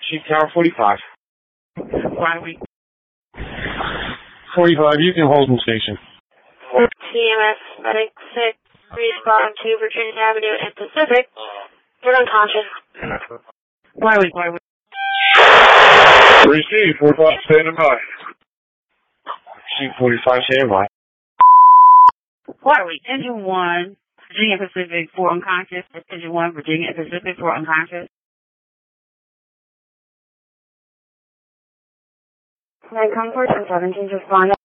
Chief Tower 45. Wiley. 45, you can hold in station. TMS Medic 6, respond to Virginia Avenue and Pacific. You're unconscious. Wiley. Receive, 45, standing by. Chief 45, standing by. Wiley, Engine 1, Virginia Pacific for unconscious. Engine 1, Virginia Pacific for unconscious. Comfort and 17 respond.